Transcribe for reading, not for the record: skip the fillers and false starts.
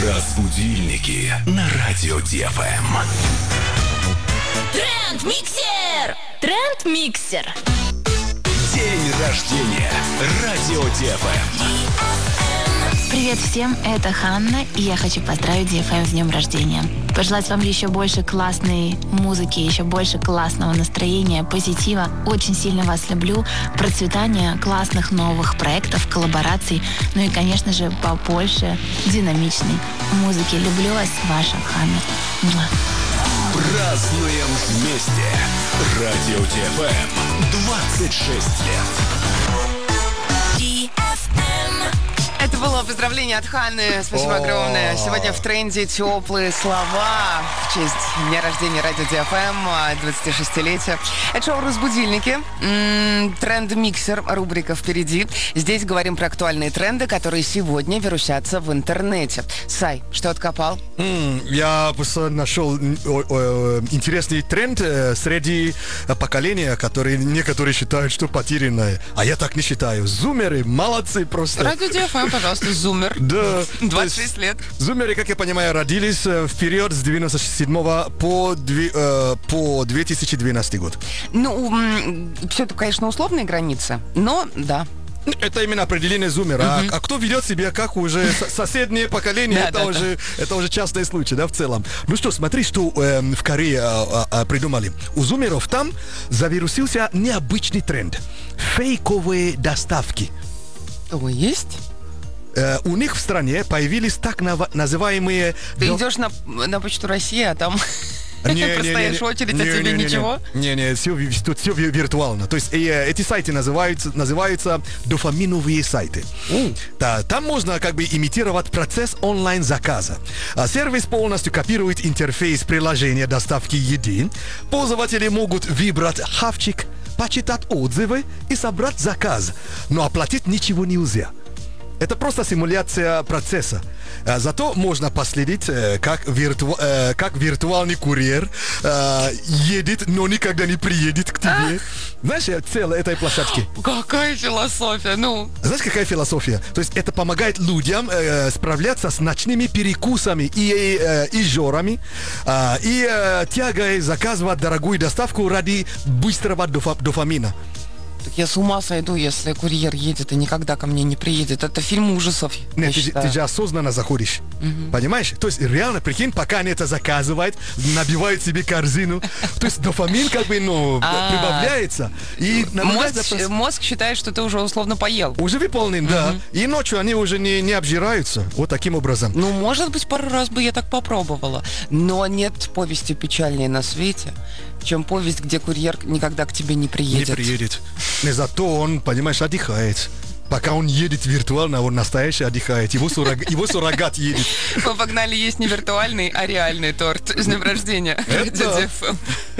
Разбудильники на радио ДФМ. Тренд-миксер! Тренд-миксер! День рождения радио ДФМ. Привет всем, это Ханна, и я хочу поздравить DFM с днем рождения. Пожелать вам еще больше классной музыки, еще больше классного настроения, позитива. Очень сильно вас люблю. Процветания, классных новых проектов, коллабораций. Ну и, конечно же, побольше динамичной музыки. Люблю вас, ваша Ханна. Муа. Празднуем вместе. Радио ДФМ. 26 лет. Это было поздравление от Ханны. Спасибо огромное. Сегодня в тренде теплые слова в честь дня рождения радио ДФМ, 26-летия. Это шоу «Разбудильники». Тренд-миксер, рубрика впереди. Здесь говорим про актуальные тренды, которые сегодня вирусятся в интернете. Сай, что откопал? Я просто нашел интересный тренд среди поколения, которые некоторые считают, что потерянное. А я так не считаю. Зумеры молодцы просто. Радио ДФМ, пожалуйста, зумер. Да. 26 лет. Зумеры, как я понимаю, родились в период с 97 по 2012 год. Ну, все это, конечно, условные границы, но да. Это именно определение зумера. А кто ведет себя как уже соседнее поколение, это уже частный случай, да, в целом. Ну что, смотри, что в Корее придумали. У зумеров там завирусился необычный тренд. Фейковые доставки. О, есть? У них в стране появились так называемые... Ты идешь на Почту России, а там... Простоишь в очередь, а тебе ничего? Тут все виртуально. То есть эти сайты называются дофаминовые сайты. Да, там можно как бы имитировать процесс онлайн-заказа. Сервис полностью копирует интерфейс приложения доставки еды. Пользователи могут выбрать хавчик, почитать отзывы и собрать заказ. Но оплатить ничего нельзя. Это просто симуляция процесса. Зато можно последить, как виртуальный курьер едет, но никогда не приедет к тебе. Знаешь, цель этой площадки. Какая философия, ну. Знаешь, какая философия? То есть это помогает людям справляться с ночными перекусами и жорами, и тягой заказывать дорогую доставку ради быстрого дофамина. Так я с ума сойду, если курьер едет и никогда ко мне не приедет. Это фильм ужасов. Нет, ты же осознанно заходишь. Понимаешь? То есть реально, прикинь, пока они это заказывают, набивают себе корзину. То есть дофамин как бы, прибавляется. И мозг считает, что ты уже условно поел. Уже выполнен, да. И ночью они уже не обжираются. Вот таким образом. Ну, может быть, пару раз бы я так попробовала. Но нет повести печальнее на свете, чем повесть, где курьер никогда к тебе не приедет. Не приедет. Но зато он, понимаешь, отдыхает. Пока он едет виртуально, он настоящий отдыхает. Его суррогат едет. Мы погнали есть не виртуальный, а реальный торт. С днем рождения.